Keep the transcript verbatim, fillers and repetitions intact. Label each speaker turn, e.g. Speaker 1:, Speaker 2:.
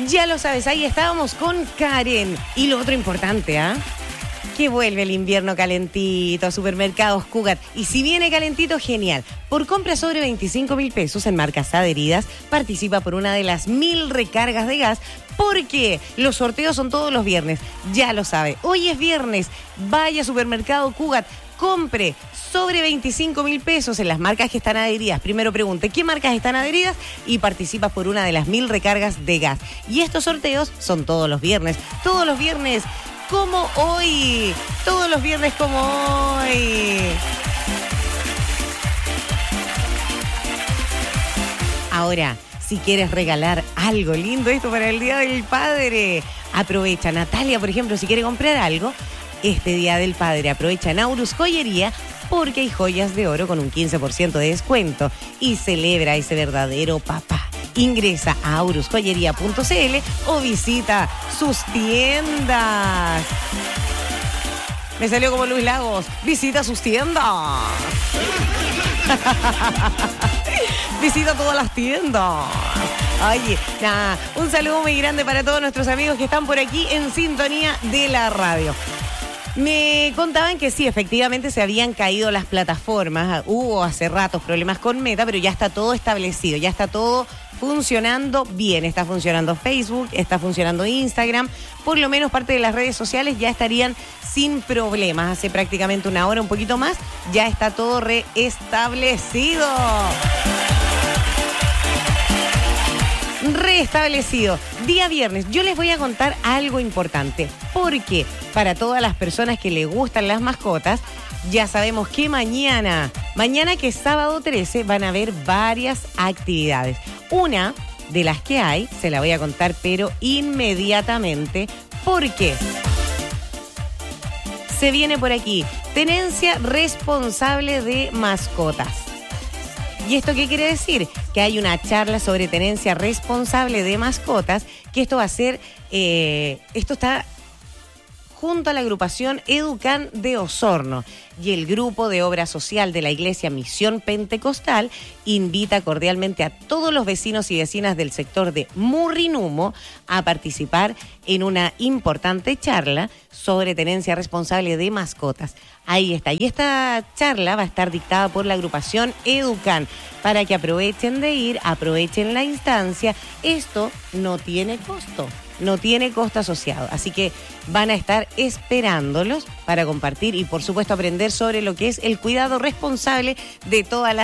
Speaker 1: Ya lo sabes, ahí estábamos con Karen. Y lo otro importante, ¿ah? ¿eh? Que vuelve el invierno calentito a Supermercados Cugat. Y si viene calentito, genial. Por compra sobre veinticinco mil pesos en marcas adheridas, participa por una de las mil recargas de gas, porque los sorteos son todos los viernes. Ya lo sabe, hoy es viernes. Vaya a Supermercado Cugat, compre sobre veinticinco mil pesos en las marcas que están adheridas. Primero pregunte qué marcas están adheridas y participa por una de las mil recargas de gas. Y estos sorteos son todos los viernes. Todos los viernes como hoy. Todos los viernes como hoy. Ahora, si quieres regalar algo lindo, esto para el Día del Padre, aprovecha. Natalia, por ejemplo, si quiere comprar algo, este Día del Padre aprovecha en Aurus Joyería, porque hay joyas de oro con un quince por ciento de descuento y celebra a ese verdadero papá. Ingresa a aurus joyería punto c l o visita sus tiendas. Me salió como Luis Lagos. Visita sus tiendas. Visita todas las tiendas. Oye, nada, un saludo muy grande para todos nuestros amigos que están por aquí en sintonía de la radio. Me contaban que sí, efectivamente se habían caído las plataformas. Hubo hace ratos problemas con Meta, pero ya está todo establecido, ya está todo funcionando bien. Está funcionando Facebook, está funcionando Instagram. Por lo menos parte de las redes sociales ya estarían sin problemas. Hace prácticamente una hora, un poquito más, ya está todo reestablecido. Reestablecido. Día viernes. Yo les voy a contar algo importante, porque para todas las personas que les gustan las mascotas, ya sabemos que mañana, mañana que es sábado trece, van a haber varias actividades. Una de las que hay, se la voy a contar, pero inmediatamente, porque se viene por aquí, tenencia responsable de mascotas. ¿Y esto qué quiere decir? Que hay una charla sobre tenencia responsable de mascotas, que esto va a ser, eh, esto está junto a la agrupación Educan de Osorno, y el grupo de obra social de la Iglesia Misión Pentecostal invita cordialmente a todos los vecinos y vecinas del sector de Murrinumo a participar en una importante charla sobre tenencia responsable de mascotas. Ahí está. Y esta charla va a estar dictada por la agrupación Educan, para que aprovechen de ir, aprovechen la instancia. Esto no tiene costo. No tiene costo asociado, así que van a estar esperándolos para compartir y, por supuesto, aprender sobre lo que es el cuidado responsable de todas las